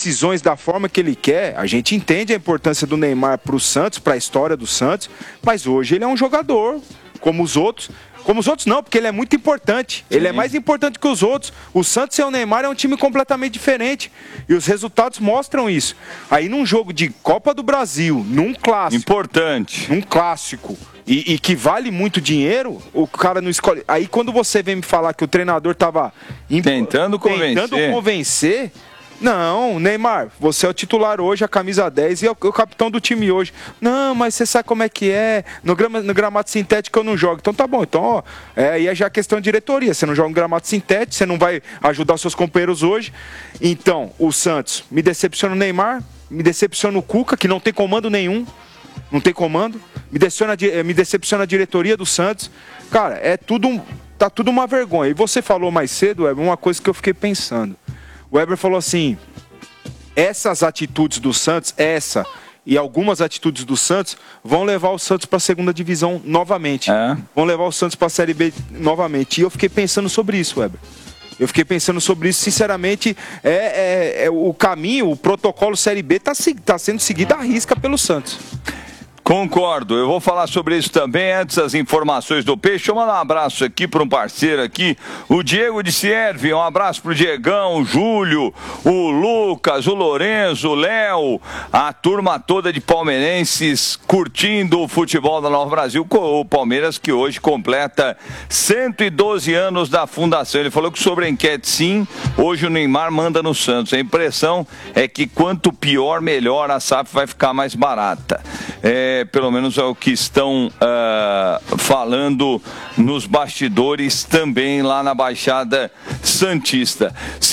decisões da forma que ele quer. A gente entende a importância do Neymar para o Santos, para a história do Santos, mas hoje ele é um jogador como os outros. Como os outros não, porque ele é muito importante. Sim. Ele é mais importante que os outros. O Santos sem o Neymar é um time completamente diferente. E os resultados mostram isso. Aí num jogo de Copa do Brasil, num clássico. Importante. Num clássico. E que vale muito dinheiro, o cara não escolhe. Aí quando você vem me falar que o treinador estava tentando convencer. Não, Neymar, você é o titular hoje, a camisa 10 e é o capitão do time hoje. Não, mas você sabe como é que é, no gramado sintético eu não jogo. Então tá bom, então ó, aí é já questão de diretoria, você não joga no gramado sintético, você não vai ajudar os seus companheiros hoje. Então, o Santos, me decepciona o Neymar, me decepciona o Cuca, que não tem comando nenhum, não tem comando, me decepciona a diretoria do Santos. Cara, tá tudo uma vergonha. E você falou mais cedo, uma coisa que eu fiquei pensando. O Weber falou assim, essas atitudes do Santos, e algumas atitudes do Santos vão levar o Santos para a segunda divisão novamente. Vão levar o Santos para a Série B novamente. E eu fiquei pensando sobre isso, Weber. Eu fiquei pensando sobre isso, sinceramente, o caminho, o protocolo Série B tá sendo seguido à risca pelo Santos. Concordo, eu vou falar sobre isso também antes das informações do Peixe. Deixa eu mandar um abraço aqui para um parceiro aqui, o Diego de Sierve, um abraço pro Diegão, o Júlio, o Lucas, o Lorenzo, o Léo, a turma toda de palmeirenses curtindo o futebol da Nova Brasil, o Palmeiras que hoje completa 112 anos da fundação. Ele falou que sobre a enquete sim, hoje o Neymar manda no Santos. A impressão é que quanto pior, melhor, a SAF vai ficar mais barata. Pelo menos é o que estão falando nos bastidores também lá na Baixada Santista.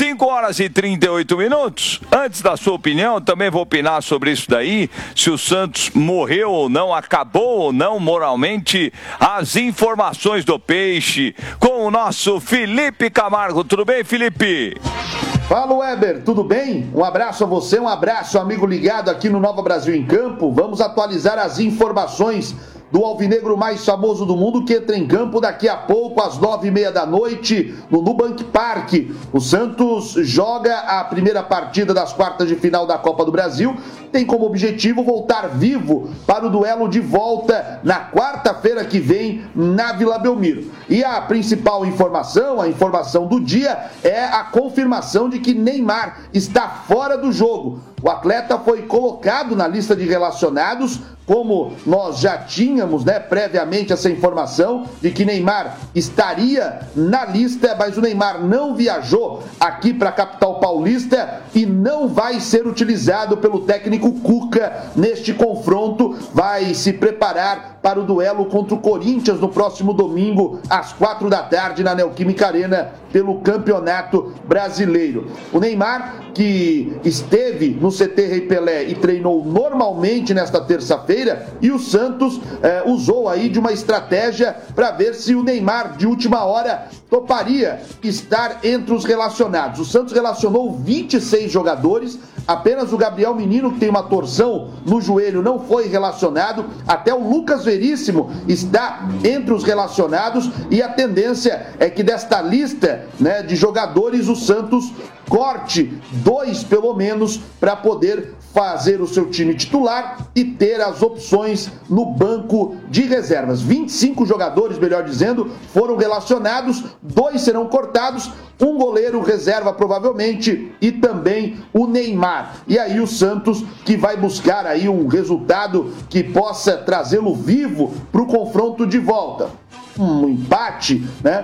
5h38. Antes da sua opinião, também vou opinar sobre isso daí, se o Santos morreu ou não, acabou ou não moralmente. As informações do Peixe com o nosso Felipe Camargo. Tudo bem, Felipe? Fala, Weber, tudo bem? Um abraço a você, um abraço, amigo ligado aqui no Nova Brasil em Campo. Vamos atualizar as informações do alvinegro mais famoso do mundo, que entra em campo daqui a pouco, às 9h30 da noite, no Nubank Park. O Santos joga a primeira partida das quartas de final da Copa do Brasil, tem como objetivo voltar vivo para o duelo de volta na quarta-feira que vem na Vila Belmiro. E a principal informação, a informação do dia, é a confirmação de que Neymar está fora do jogo. O atleta foi colocado na lista de relacionados, como nós já tínhamos, previamente essa informação de que Neymar estaria na lista, mas o Neymar não viajou aqui para a capital paulista e não vai ser utilizado pelo técnico Cuca neste confronto. Vai se preparar para o duelo contra o Corinthians no próximo domingo, às 4 da tarde, na Neoquímica Arena, pelo Campeonato Brasileiro. O Neymar, que esteve no CT Rei Pelé e treinou normalmente nesta terça-feira, e o Santos usou aí de uma estratégia para ver se o Neymar, de última hora, toparia estar entre os relacionados. O Santos relacionou 26 jogadores, apenas o Gabriel Menino, que tem uma torção no joelho, não foi relacionado. Até o Lucas Veríssimo está entre os relacionados, e a tendência é que desta lista de jogadores o Santos corte 2 pelo menos para poder fazer o seu time titular e ter as opções no banco de reservas. 25 jogadores, melhor dizendo, foram relacionados, 2 serão cortados, um goleiro reserva provavelmente e também o Neymar. E aí o Santos, que vai buscar aí um resultado que possa trazê-lo vivo para o confronto de volta. Um empate,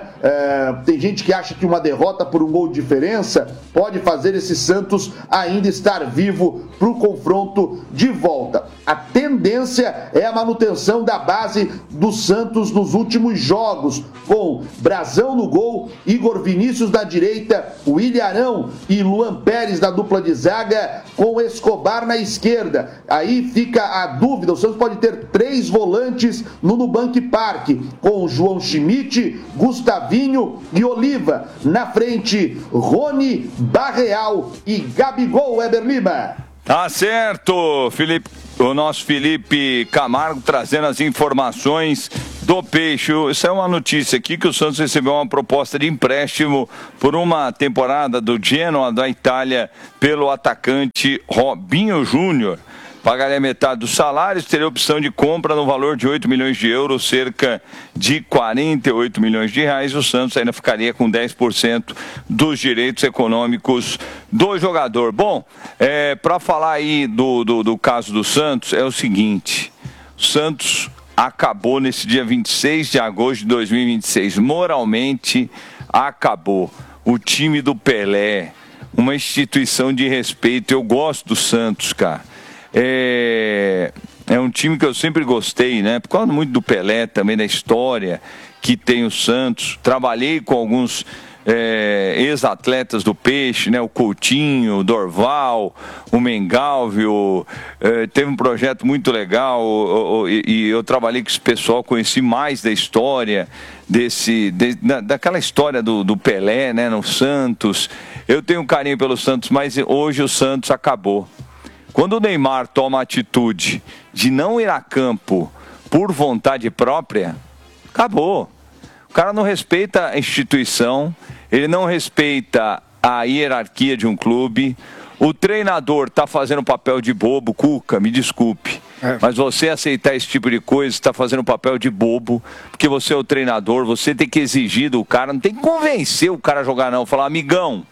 tem gente que acha que uma derrota por um gol de diferença pode fazer esse Santos ainda estar vivo para o confronto de volta. A tendência é a manutenção da base do Santos nos últimos jogos, com Brazão no gol, Igor Vinícius na direita, William Arão e Luan Pérez na dupla de zaga, com Escobar na esquerda. Aí fica a dúvida, o Santos pode ter 3 volantes no Nubank Park, com João Schmidt, Gustavinho e Oliva. Na frente, Rony, Barreal e Gabigol. Weber Lima. Tá certo, Felipe. O nosso Felipe Camargo trazendo as informações do Peixe. Isso é uma notícia aqui que o Santos recebeu uma proposta de empréstimo por uma temporada do Genoa da Itália pelo atacante Robinho Júnior. Pagaria metade dos salários, teria opção de compra no valor de 8 milhões de euros, cerca de 48 milhões de reais. O Santos ainda ficaria com 10% dos direitos econômicos do jogador. Bom, para falar aí do caso do Santos, é o seguinte: o Santos acabou nesse dia 26 de agosto de 2026. Moralmente, acabou. O time do Pelé, uma instituição de respeito. Eu gosto do Santos, cara. É um time que eu sempre gostei, né? Por causa muito do Pelé, também da história que tem o Santos. Trabalhei com alguns ex-atletas do Peixe, né? O Coutinho, o Dorval, o Mengalvio. Teve um projeto muito legal e eu trabalhei com esse pessoal, conheci mais da história daquela história do Pelé, né? No Santos. Eu tenho um carinho pelo Santos, mas hoje o Santos acabou. Quando o Neymar toma a atitude de não ir a campo por vontade própria, acabou. O cara não respeita a instituição, ele não respeita a hierarquia de um clube. O treinador está fazendo papel de bobo. Cuca, me desculpe, mas você aceitar esse tipo de coisa, está fazendo papel de bobo, porque você é o treinador, você tem que exigir do cara, não tem que convencer o cara a jogar não. Falar, amigão,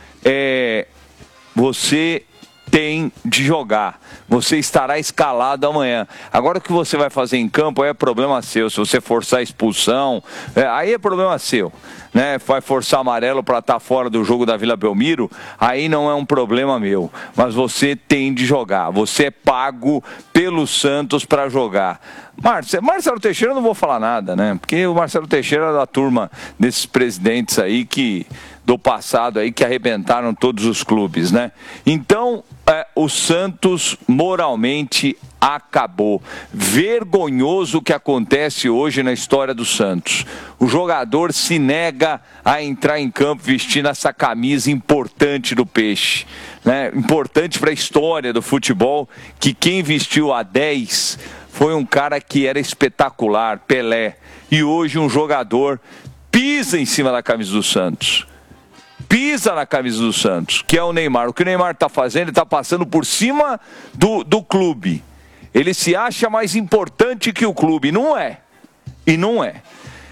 você tem de jogar, você estará escalado amanhã. Agora o que você vai fazer em campo aí é problema seu. Se você forçar a expulsão, aí é problema seu, né? Vai forçar amarelo para estar fora do jogo da Vila Belmiro, aí não é um problema meu, mas você tem de jogar, você é pago pelo Santos para jogar. Marcelo Teixeira eu não vou falar nada, né? Porque o Marcelo Teixeira é da turma desses presidentes aí do passado aí que arrebentaram todos os clubes, né? Então, o Santos moralmente acabou. Vergonhoso o que acontece hoje na história do Santos. O jogador se nega a entrar em campo vestindo essa camisa importante do Peixe, né? Importante para a história do futebol, que quem vestiu a 10 foi um cara que era espetacular, Pelé. E hoje um jogador pisa em cima da camisa do Santos. Pisa na camisa do Santos, que é o Neymar. O que o Neymar está fazendo, ele está passando por cima do clube. Ele se acha mais importante que o clube. Não é. E não é.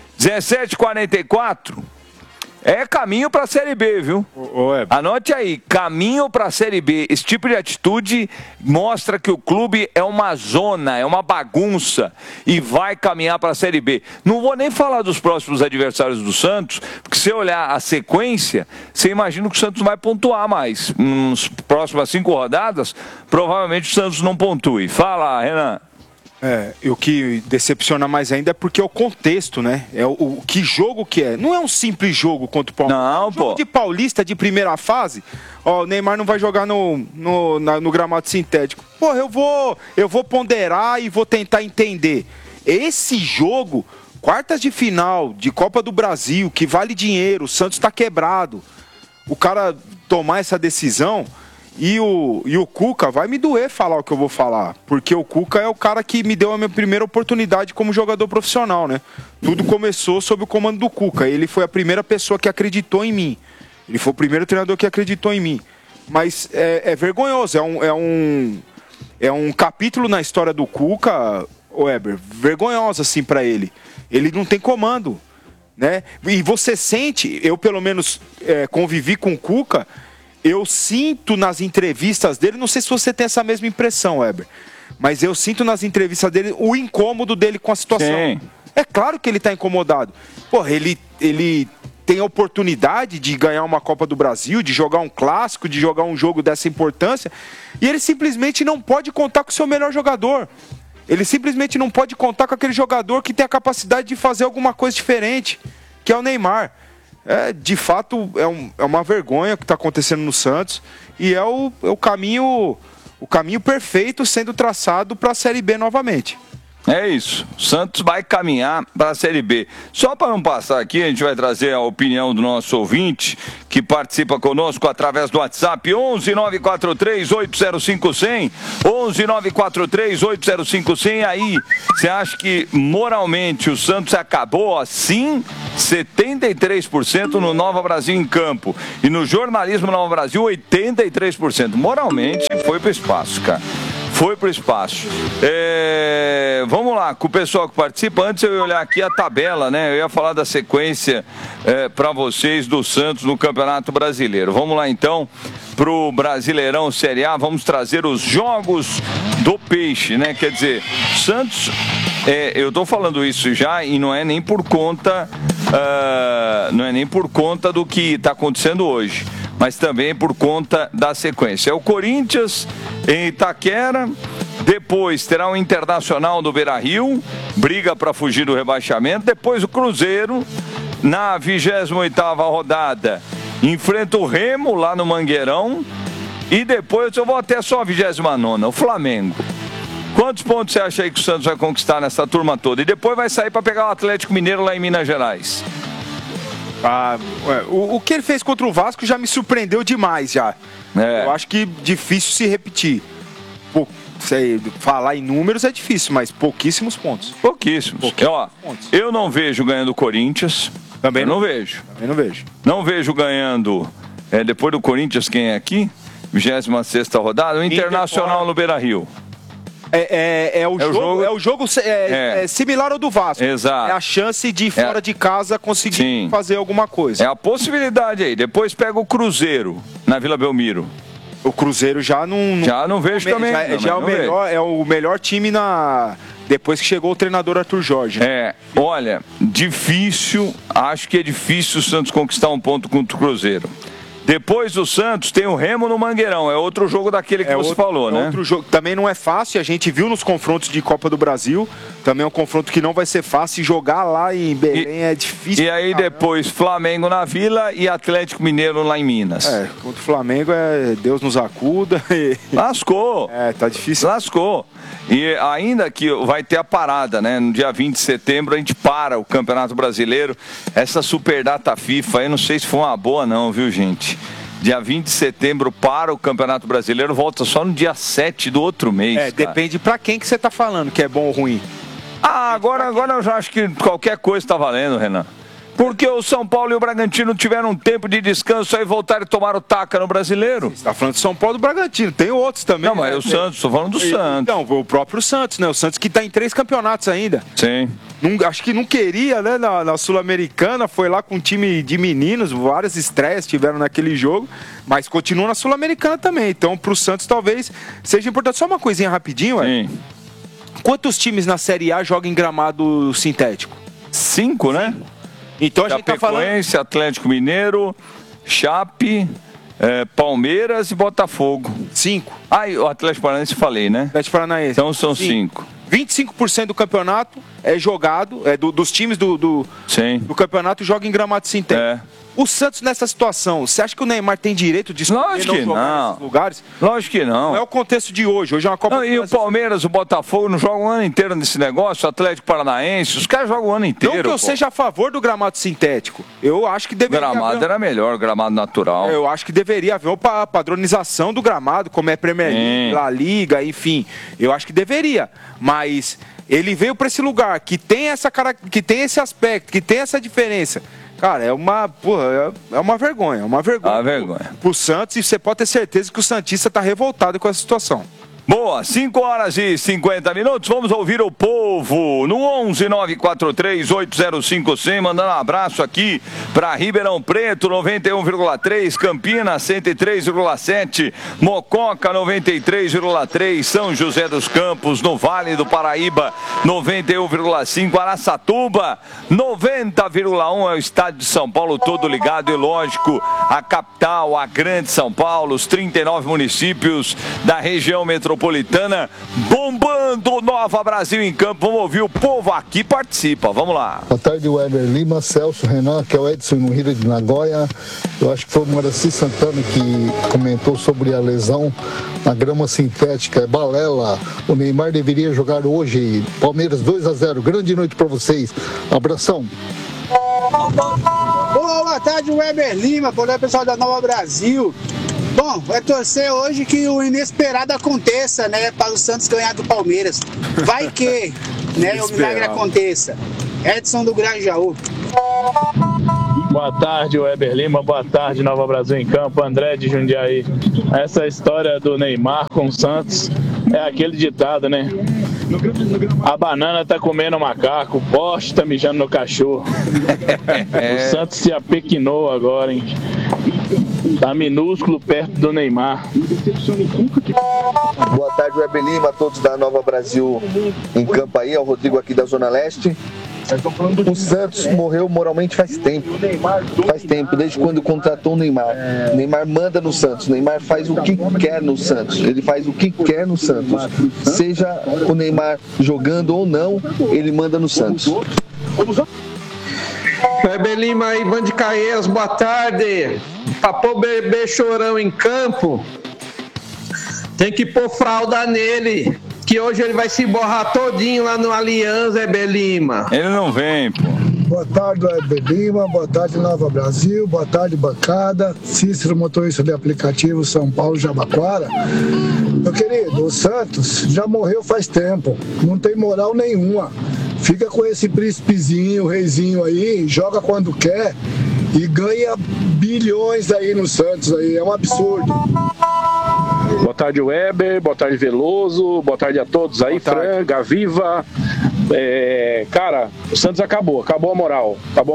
17h44 é caminho para a Série B, viu? Anote aí, caminho para a Série B. Esse tipo de atitude mostra que o clube é uma zona, é uma bagunça e vai caminhar para a Série B. Não vou nem falar dos próximos adversários do Santos, porque se você olhar a sequência, você imagina que o Santos vai pontuar mais. Nas próximas 5 rodadas, provavelmente o Santos não pontue. Fala, Renan. E o que decepciona mais ainda é porque é o contexto, né? O que jogo que é. Não é um simples jogo contra o Palmeiras. Não, jogo de Paulista de primeira fase. Ó, o Neymar não vai jogar no gramado sintético. Pô, eu vou ponderar e vou tentar entender. Esse jogo, quartas de final de Copa do Brasil, que vale dinheiro, o Santos tá quebrado. O cara tomar essa decisão... E o Cuca, vai me doer falar o que eu vou falar, porque o Cuca é o cara que me deu a minha primeira oportunidade como jogador profissional, né? Tudo começou sob o comando do Cuca, ele foi a primeira pessoa que acreditou em mim, ele foi o primeiro treinador que acreditou em mim. Mas é vergonhoso, é um capítulo na história do Cuca, Weber, vergonhoso assim pra ele. Ele não tem comando, né? E você sente, eu pelo menos convivi com o Cuca, eu sinto nas entrevistas dele, não sei se você tem essa mesma impressão, Weber, mas eu sinto nas entrevistas dele o incômodo dele com a situação. Sim. É claro que ele está incomodado. Porra, ele tem a oportunidade de ganhar uma Copa do Brasil, de jogar um clássico, de jogar um jogo dessa importância, e ele simplesmente não pode contar com o seu melhor jogador. Ele simplesmente não pode contar com aquele jogador que tem a capacidade de fazer alguma coisa diferente, que é o Neymar. De fato, é uma vergonha o que está acontecendo no Santos e é o caminho perfeito sendo traçado para a Série B novamente. É isso. O Santos vai caminhar para a Série B. Só para não passar aqui, a gente vai trazer a opinião do nosso ouvinte que participa conosco através do WhatsApp 11 943 805 100. 11 943 805 100. Aí, você acha que moralmente o Santos acabou assim? 73% no Nova Brasil em campo. E no jornalismo Nova Brasil, 83%. Moralmente foi pro espaço, cara. Foi pro espaço. Vamos lá, com o pessoal que participa. Antes eu ia olhar aqui a tabela, né? Eu ia falar da sequência para vocês do Santos no Campeonato Brasileiro. Vamos lá então pro Brasileirão Série A. Vamos trazer os jogos do Peixe, né? Quer dizer, Santos, eu tô falando isso já e não é nem por conta do que está acontecendo hoje, mas também por conta da sequência. É o Corinthians em Itaquera, depois terá o Internacional do Beira-Rio, briga para fugir do rebaixamento, depois o Cruzeiro, na 28ª rodada, enfrenta o Remo lá no Mangueirão, e depois eu vou até só a 29ª, o Flamengo. Quantos pontos você acha aí que o Santos vai conquistar nessa turma toda? E depois vai sair para pegar o Atlético Mineiro lá em Minas Gerais. O que ele fez contra o Vasco já me surpreendeu demais já. Eu acho que difícil se repetir. Falar em números é difícil, mas pouquíssimos pontos. Pouquíssimos. Pontos. Eu não vejo ganhando o Corinthians. Também não vejo. Também não vejo. Não vejo ganhando, depois do Corinthians, quem é aqui? 26ª rodada, o Internacional no Beira-Rio. O jogo similar ao do Vasco. Exato. É a chance de fora de casa conseguir fazer alguma coisa. É a possibilidade aí. Depois pega o Cruzeiro na Vila Belmiro. O Cruzeiro já não vejo também. É o melhor time depois que chegou o treinador Arthur Jorge. Olha, difícil. Acho que é difícil o Santos conquistar um ponto contra o Cruzeiro. Depois do Santos tem o Remo no Mangueirão. É outro jogo daquele que você falou, né? Outro jogo. Também não é fácil. A gente viu nos confrontos de Copa do Brasil. Também é um confronto que não vai ser fácil. Jogar lá em Belém é difícil. E aí depois Flamengo na Vila e Atlético Mineiro lá em Minas. Contra o Flamengo Deus nos acuda. Lascou. Tá difícil. Lascou. E ainda que vai ter a parada, né? No dia 20 de setembro a gente para o Campeonato Brasileiro. Essa super data FIFA, eu não sei se foi uma boa não, viu, gente? Dia 20 de setembro para o Campeonato Brasileiro, volta só no dia 7 do outro mês. Depende pra quem que você tá falando, que é bom ou ruim. Agora eu já acho que qualquer coisa tá valendo, Renan. Porque o São Paulo e o Bragantino tiveram um tempo de descanso aí voltaram e tomaram taca no Brasileiro. Você tá falando de São Paulo e do Bragantino, tem outros também. Não, mas o Santos, tô falando do Santos. Então, o próprio Santos, né? O Santos que tá em 3 campeonatos ainda. Sim. Acho que não queria, né? Na Sul-Americana, foi lá com um time de meninos, várias estreias tiveram naquele jogo, mas continua na Sul-Americana também. Então, pro Santos talvez seja importante. Só uma coisinha rapidinho, Sim. Quantos times na Série A jogam em gramado sintético? 5, né? Então a gente tá falando... Atlético Mineiro, Chape, Palmeiras e Botafogo. 5. O Atlético Paranaense falei, né? Atlético Paranaense. Então são 5. 25% do campeonato é jogado, dos times do campeonato joga em gramado sintético. O Santos nessa situação, você acha que o Neymar tem direito de escolher não jogar nesses lugares? Lógico que não. Não é o contexto de hoje. Hoje é uma Copa. E o Palmeiras, o Botafogo não jogam o ano inteiro nesse negócio, o Atlético Paranaense, os caras jogam o ano inteiro. Não que eu seja a favor do gramado sintético. Eu acho que deveria. O gramado era melhor, o gramado natural. Eu acho que deveria haver uma padronização do gramado, como é Premier League, La Liga, enfim. Eu acho que deveria. Mas ele veio para esse lugar que tem esse aspecto, que tem essa diferença. Cara, é uma vergonha, pro Santos, e você pode ter certeza que o santista tá revoltado com essa situação. Boa, 5h50. Vamos ouvir o povo no 11 943 805 100, mandando um abraço aqui para Ribeirão Preto 91,3, Campinas 103,7, Mococa 93,3, São José dos Campos, no Vale do Paraíba 91,5, Araçatuba 90,1, é o estádio de São Paulo todo ligado, e lógico, a capital, a grande São Paulo, os 39 municípios da região metropolitana bombando começando Nova Brasil em Campo. Vamos ouvir o povo aqui participa. Vamos lá. Boa tarde, Weber Lima, Celso, Renan, que é o Edson Morrida de Nagoya. Eu acho que foi o Moraci Santana que comentou sobre a lesão na grama sintética. É balela. O Neymar deveria jogar hoje. Palmeiras 2-0. Grande noite para vocês. Abração. Boa tarde, Weber Lima. Boa tarde, pessoal da Nova Brasil. Bom, vai torcer hoje que o inesperado aconteça, né? Para o Santos ganhar do Palmeiras. Vai que, né? O milagre aconteça. Edson do Grajaú. Boa tarde, Weber Lima. Boa tarde, Nova Brasil em Campo. André de Jundiaí. Essa história do Neymar com o Santos é aquele ditado, né? A banana tá comendo macaco, o poste tá mijando no cachorro. O Santos se apequinou agora, hein? Tá minúsculo perto do Neymar. Boa tarde, Weber Lima, a todos da Nova Brasil em Campo aí, é o Rodrigo aqui da Zona Leste. O Santos morreu moralmente faz tempo, desde quando contratou o Neymar. O Neymar manda no Santos, o Neymar faz o que quer no Santos, ele faz o que quer no Santos. Seja o Neymar jogando ou não, ele manda no Santos. Weber Lima, Ivan de Caeiras, boa tarde. Pra pôr bebê chorão em campo, tem que pôr fralda nele, que hoje ele vai se borrar todinho lá no Aliança, Weber Lima. Ele não vem, pô. Boa tarde, Weber Lima. Boa tarde, Nova Brasil. Boa tarde, bancada. Cícero, motorista de aplicativo São Paulo, Jabaquara. Meu querido, o Santos já morreu faz tempo. Não tem moral nenhuma. Fica com esse príncipezinho, reizinho aí, joga quando quer e ganha bilhões aí no Santos aí. É um absurdo. Boa tarde, Weber. Boa tarde, Veloso. Boa tarde a todos aí, Fran, Gaviva. Cara, o Santos acabou a moral.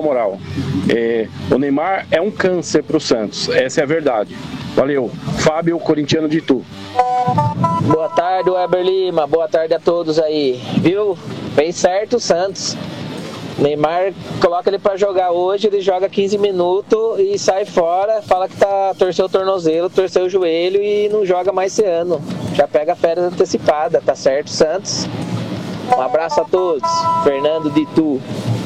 O Neymar é um câncer pro Santos, essa é a verdade. Valeu. Fábio, corintiano de Itu. Boa tarde, Weber Lima. Boa tarde a todos aí. Viu? Fez certo o Santos. Neymar, coloca ele pra jogar hoje, ele joga 15 minutos e sai fora, fala que torceu o tornozelo, torceu o joelho e não joga mais esse ano. Já pega férias antecipada, tá certo, Santos? Um abraço a todos. Fernando de Itu.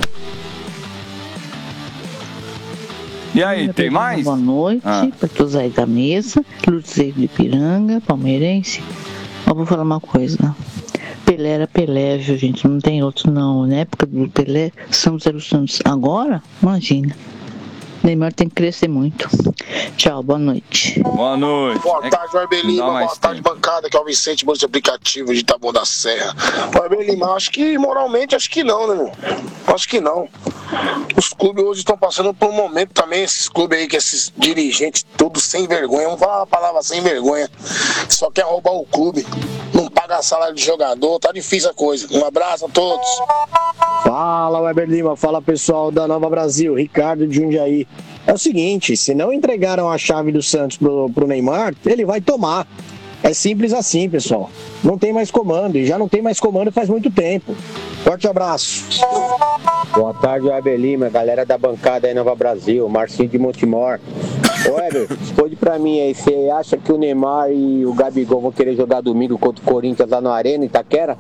E aí, tem mais? Boa noite para todos aí da mesa. Luzeiro de Piranga, palmeirense. Eu vou falar uma coisa. Pelé era Pelé, viu, gente? Não tem outro não. Na época do Pelé, Santos era o Santos. Agora, imagina. Neymar tem que crescer muito. Tchau, boa noite. Boa noite. Boa tarde, Weber Lima. Boa tarde, bancada, que é o Vicente, moço de aplicativo de Taboão da Serra. Weber Lima, acho que moralmente, acho que não, né, meu? Acho que não. Os clubes hoje estão passando por um momento também, esses clubes aí, que esses dirigentes todos sem vergonha, vamos falar a palavra sem vergonha, só quer roubar o clube, não paga salário de jogador, tá difícil a coisa. Um abraço a todos. Fala, Weber Lima, fala pessoal da Nova Brasil, Ricardo de Jundiaí. É o seguinte, se não entregaram a chave do Santos pro Neymar, ele vai tomar. É simples assim, pessoal. Não tem mais comando, e já não tem mais comando faz muito tempo. Forte abraço. Boa tarde, Weber Lima, galera da bancada aí Nova Brasil, Marcinho de Montemor. Ô Weber, responde pra mim aí, você acha que o Neymar e o Gabigol vão querer jogar domingo contra o Corinthians lá na Arena, Itaquera?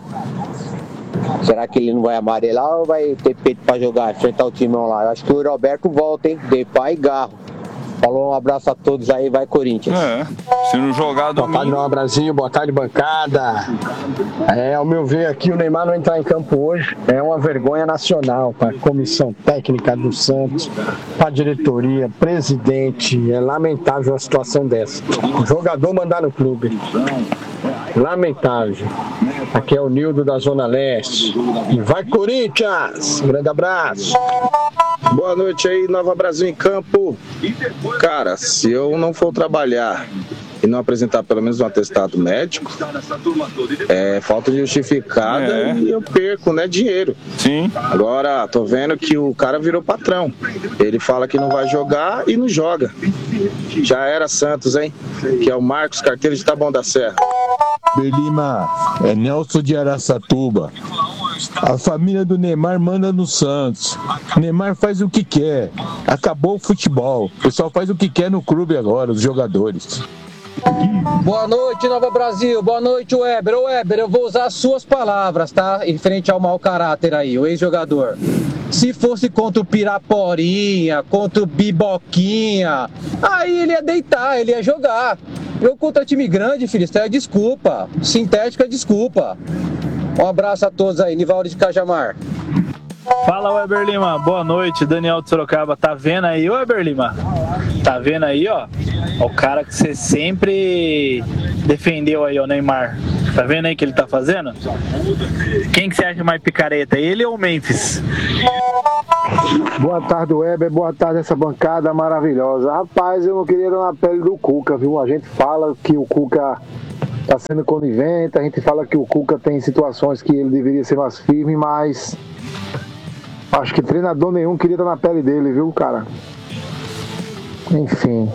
Será que ele não vai amarelar ou vai ter peito pra jogar, enfrentar o timão lá? Eu acho que o Roberto volta, hein? Depay e Garro. Falou, um abraço a todos aí, vai Corinthians. Se não jogar domingo... Boa tarde, Nova Brasil, boa tarde, bancada. Ao meu ver aqui, o Neymar não entrar em campo hoje é uma vergonha nacional para a comissão técnica do Santos, para a diretoria, presidente. É lamentável uma situação dessa. O jogador mandar no clube. Lamentável. Aqui é o Nildo da Zona Leste. E vai Corinthians! Um grande abraço. Boa noite aí, Nova Brasil em Campo. Cara, se eu não for trabalhar e não apresentar pelo menos um atestado médico, é falta de justificada e eu perco, né, dinheiro. Sim. Agora, tô vendo que o cara virou patrão. Ele fala que não vai jogar e não joga. Já era Santos, hein? Que é o Marcos Carteiro de Taboão da Serra. Belima, é Nelson de Araçatuba. A família do Neymar manda no Santos. Neymar faz o que quer. Acabou o futebol. O pessoal faz o que quer no clube agora, os jogadores. Boa noite, Nova Brasil. Boa noite, Weber. Ô, Weber, eu vou usar as suas palavras, tá? Em frente ao mau caráter aí, o ex-jogador. Se fosse contra o Piraporinha, contra o Biboquinha, aí ele ia deitar, ele ia jogar. Eu contra time grande, filho, isso é desculpa. Sintético é desculpa. Um abraço a todos aí, Nivaldo de Cajamar. Fala, Weber Lima, boa noite, Daniel de Sorocaba. Tá vendo aí, Weber Lima? Tá vendo aí, ó? O cara que você sempre defendeu aí, o Neymar. Tá vendo aí o que ele tá fazendo? Quem que você acha mais picareta, ele ou o Memphis? Boa tarde, Weber. Boa tarde, essa bancada maravilhosa. Rapaz, eu não queria ir na pele do Cuca, viu? A gente fala que o Cuca tá sendo conivente, a gente fala que o Cuca tem situações que ele deveria ser mais firme, mas acho que treinador nenhum queria estar na pele dele, viu, cara? Enfim.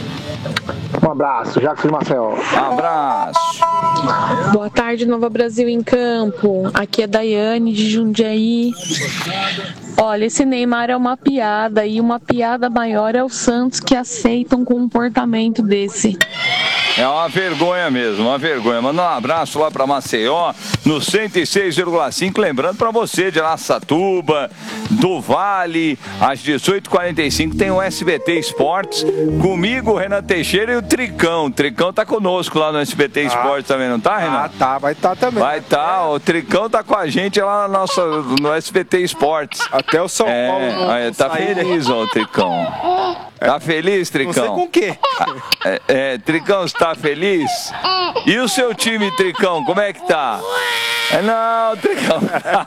Um abraço, Jacques de Maceió. Abraço. Boa tarde, Nova Brasil em Campo. Aqui é Daiane de Jundiaí. Olha, esse Neymar é uma piada e uma piada maior é o Santos que aceita um comportamento desse. É uma vergonha mesmo, uma vergonha. Manda um abraço lá pra Maceió, no 106,5. Lembrando pra você de Araçatuba, do Vale, às 18h45 tem o SBT Esportes. Comigo, o Renan Teixeira e o Tricão. O Tricão tá conosco lá no SBT Esportes também, não tá, Renan? Tá, vai estar também. Vai estar, o Tricão tá com a gente lá no SBT Esportes. Até o São Paulo. Tá feliz, ó, o Tricão. Tá feliz, Tricão? Não sei com o quê. Tricão, você tá feliz? E o seu time, Tricão, como é que tá? Não, Tricão,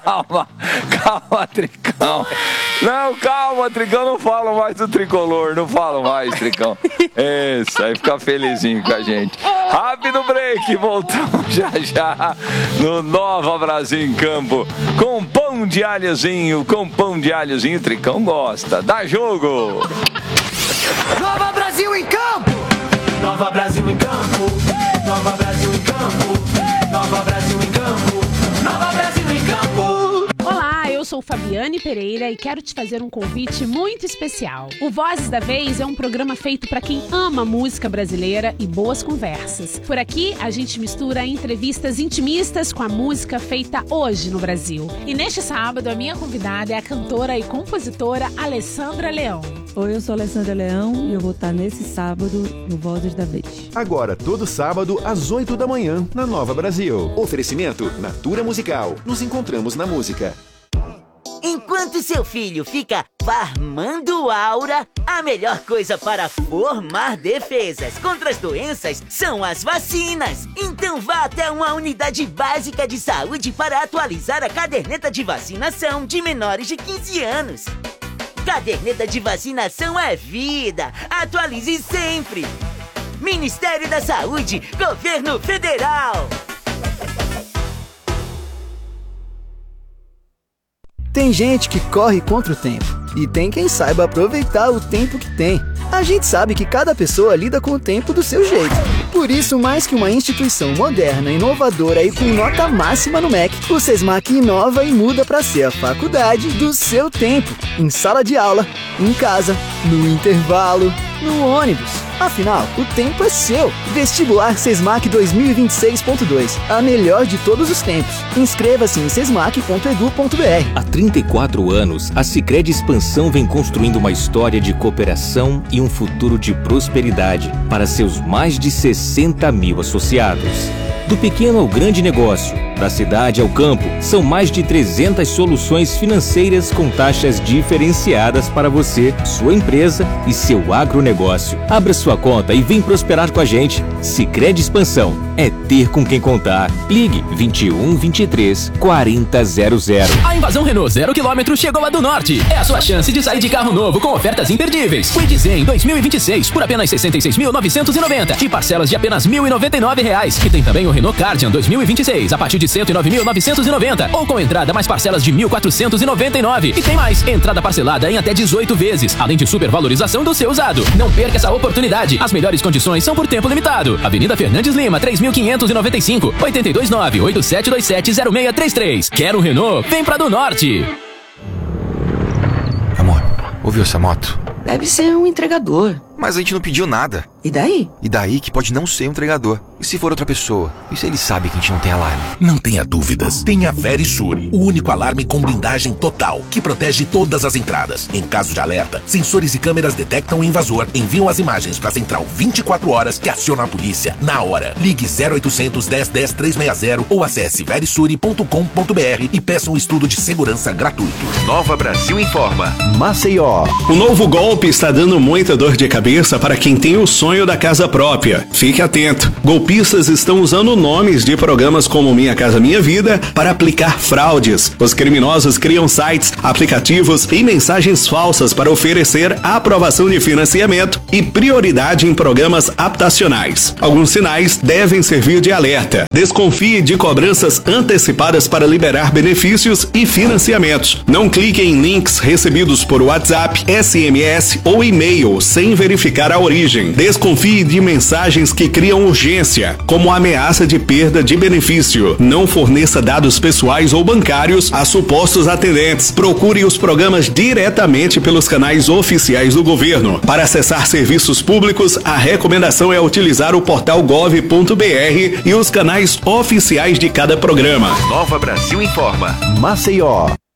calma, Tricão. Não, calma, Tricão, não fala mais do tricolor, não fala mais, Tricão. Isso, aí fica felizinho com a gente. Rápido break, voltamos já no Nova Brasil em Campo. Com pão de alhozinho, Tricão gosta. Dá jogo! Nova Brasil em Campo! Nova Brasil em Campo! Nova Brasil em Campo! Nova Brasil em Campo! Nova Brasil em Campo! Olá, eu sou Fabiane Pereira e quero te fazer um convite muito especial. O Vozes da Vez é um programa feito para quem ama música brasileira e boas conversas. Por aqui, a gente mistura entrevistas intimistas com a música feita hoje no Brasil. E neste sábado, a minha convidada é a cantora e compositora Alessandra Leão. Oi, eu sou Alessandra Leão e eu vou estar nesse sábado no Vozes da Vez. Agora, todo sábado, às 8 da manhã, na Nova Brasil. Oferecimento Natura Musical. Nos encontramos na música. Enquanto seu filho fica farmando aura, a melhor coisa para formar defesas contra as doenças são as vacinas. Então vá até uma unidade básica de saúde para atualizar a caderneta de vacinação de menores de 15 anos. Caderneta de vacinação é vida. Atualize sempre. Ministério da Saúde, Governo Federal. Tem gente que corre contra o tempo e tem quem saiba aproveitar o tempo que tem. A gente sabe que cada pessoa lida com o tempo do seu jeito. Por isso, mais que uma instituição moderna, inovadora e com nota máxima no MEC, o SESMAC inova e muda para ser a faculdade do seu tempo. Em sala de aula, em casa, no intervalo, no ônibus. Afinal, o tempo é seu. Vestibular SESMAC 2026.2. A melhor de todos os tempos. Inscreva-se em sesmac.edu.br. Há 34 anos, a Sicredi Expansão vem construindo uma história de cooperação e um futuro de prosperidade para seus mais de 60 mil associados. Do pequeno ao grande negócio, da cidade ao campo, são mais de 300 soluções financeiras com taxas diferenciadas para você, sua empresa e seu agronegócio. Abra sua conta e vem prosperar com a gente. Sicredi Expansão é ter com quem contar. Ligue 21 23 40 00. A invasão Renault 0 km chegou a do Norte. É a sua chance de sair de carro novo com ofertas imperdíveis. Kwid Zen 2026 por apenas R$ 66.990 e parcelas de apenas R$ 1.099. E tem também o Renault Kardian 2026 a partir de R$ 109.990 ou com entrada mais parcelas de R$ 1.499. E tem mais, entrada parcelada em até 18 vezes, além de supervalorização do seu usado. Não perca essa oportunidade. As melhores condições são por tempo limitado. Avenida Fernandes Lima, 3.595, 829-8727-0633. Quer um Renault? Vem pra do Norte. Amor, ouviu essa moto? Deve ser um entregador. Mas a gente não pediu nada. E daí? E daí que pode não ser um entregador. E se for outra pessoa? E se ele sabe que a gente não tem alarme? Não tenha dúvidas. Tenha Verisure, o único alarme com blindagem total, que protege todas as entradas. Em caso de alerta, sensores e câmeras detectam o invasor, enviam as imagens para a central 24 horas que aciona a polícia na hora. Ligue 0800 10 10 360 ou acesse verisure.com.br e peça um estudo de segurança gratuito. Nova Brasil informa. Maceió. O novo golpe está dando muita dor de cabeça para quem tem o sonho da casa própria. Fique atento. Golpistas estão usando nomes de programas como Minha Casa Minha Vida para aplicar fraudes. Os criminosos criam sites, aplicativos e mensagens falsas para oferecer aprovação de financiamento e prioridade em programas habitacionais. Alguns sinais devem servir de alerta. Desconfie de cobranças antecipadas para liberar benefícios e financiamentos. Não clique em links recebidos por WhatsApp, SMS ou e-mail sem verificar a origem. Desconfie de mensagens que criam urgência, como ameaça de perda de benefício. Não forneça dados pessoais ou bancários a supostos atendentes. Procure os programas diretamente pelos canais oficiais do governo. Para acessar serviços públicos, a recomendação é utilizar o portal gov.br e os canais oficiais de cada programa. Nova Brasil informa. Maceió.